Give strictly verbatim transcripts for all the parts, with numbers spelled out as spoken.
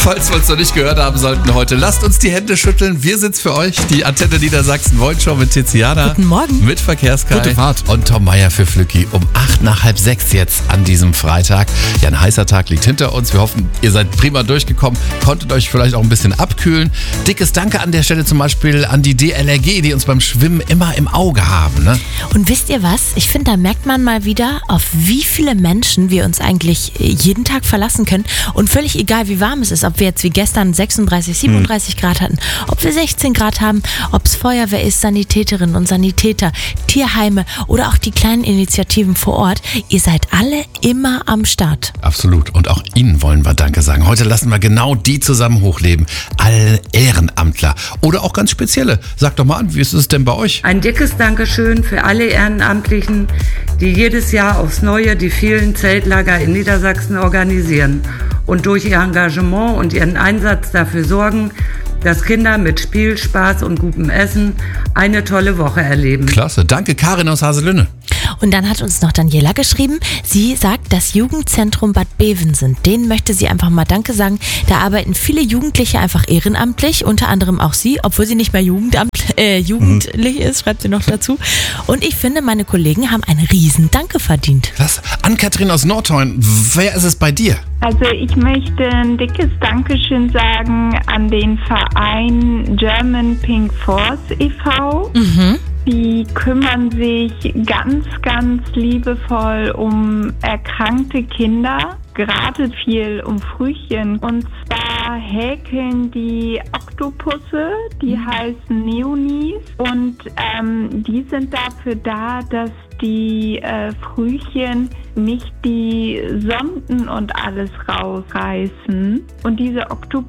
Falls wir uns noch nicht gehört haben sollten heute, lasst uns die Hände schütteln. Wir sind's für euch, die Antenne Niedersachsen Morgenshow mit Tiziana. Guten Morgen. Mit Verkehrskai. Gute Fahrt. Und Tom Meier für Flücki um acht nach halb sechs jetzt an diesem Freitag. Ja, ein heißer Tag liegt hinter uns. Wir hoffen, ihr seid prima durchgekommen, konntet euch vielleicht auch ein bisschen abkühlen. Dickes Danke an der Stelle zum Beispiel an die D L R G, die uns beim Schwimmen immer im Auge haben. Ne? Und wisst ihr was? Ich finde, da merkt man mal wieder, auf wie viele Menschen wir uns eigentlich jeden Tag verlassen können. Und völlig egal, wie warm es ist, ob wir jetzt wie gestern sechsunddreißig, siebenunddreißig Grad hatten, ob wir sechzehn Grad haben, ob es Feuerwehr ist, Sanitäterinnen und Sanitäter, Tierheime oder auch die kleinen Initiativen vor Ort. Ihr seid alle immer am Start. Absolut. Und auch Ihnen wollen wir Danke sagen. Heute lassen wir genau die zusammen hochleben. Alle Ehrenamtler. Oder auch ganz spezielle. Sagt doch mal an, wie ist es denn bei euch? Ein dickes Dankeschön für alle Ehrenamtlichen, die jedes Jahr aufs Neue die vielen Zeltlager in Niedersachsen organisieren und durch ihr Engagement und ihren Einsatz dafür sorgen, dass Kinder mit Spiel, Spaß und gutem Essen eine tolle Woche erleben. Klasse. Danke, Karin aus Haselünne. Und dann hat uns noch Daniela geschrieben, sie sagt, das Jugendzentrum Bad Bevensen, denen möchte sie einfach mal Danke sagen. Da arbeiten viele Jugendliche einfach ehrenamtlich, unter anderem auch sie, obwohl sie nicht mehr Jugendamt, äh, jugendlich ist, schreibt sie noch dazu. Und ich finde, meine Kollegen haben ein riesen Danke verdient. Klasse. Ann-Kathrin aus Nordhorn, wer ist es bei dir? Also ich möchte ein dickes Dankeschön sagen an den Verein German Pink Force e V. Mhm. Die kümmern sich ganz, ganz liebevoll um erkrankte Kinder, gerade viel um Frühchen. Und zwar häkeln die Oktopusse, die mhm. heißen Neonis. Und ähm, die sind dafür da, dass die äh, Frühchen nicht die Sonden und alles rausreißen. Und diese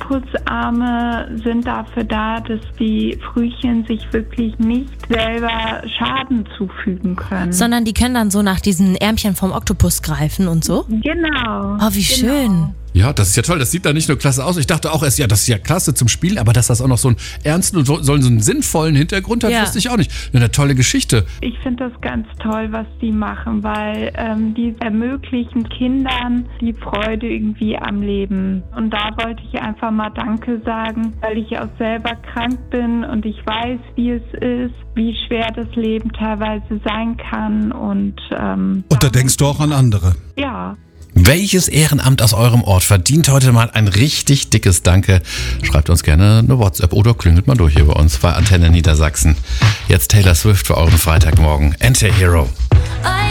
Oktopusarme sind dafür da, dass die Frühchen sich wirklich nicht selber Schaden zufügen können. Sondern die können dann so nach diesen Ärmchen vom Oktopus greifen und so? Genau. Oh, wie genau. schön. Ja, das ist ja toll. Das sieht da nicht nur klasse aus. Ich dachte auch erst, ja, das ist ja klasse zum Spielen, aber dass das auch noch so einen ernsten und so, so einen sinnvollen Hintergrund hat, ja. wusste ich auch nicht. Eine tolle Geschichte. Ich finde das ganz toll, was die machen, weil ähm, die ermöglichen Kindern die Freude irgendwie am Leben. Und da wollte ich einfach mal Danke sagen, weil ich auch selber krank bin und ich weiß, wie es ist, wie schwer das Leben teilweise sein kann. Und, ähm, und da denkst du auch an andere. Ja. Welches Ehrenamt aus eurem Ort verdient heute mal ein richtig dickes Danke? Schreibt uns gerne eine WhatsApp oder klingelt mal durch hier bei uns bei Antenne Niedersachsen. Jetzt Taylor Swift für euren Freitagmorgen. Anti-Hero.